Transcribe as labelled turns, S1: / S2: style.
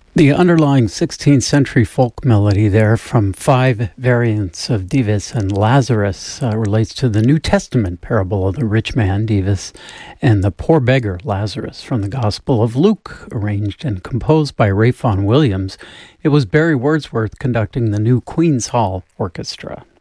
S1: The underlying 16th century folk melody there from five variants of Dives and Lazarus relates to the New Testament parable of the rich man, Dives, and the poor beggar, Lazarus, from the Gospel of Luke, arranged and composed by Ralph Vaughan Williams. It was Barry Wordsworth conducting the new Queen's Hall Orchestra.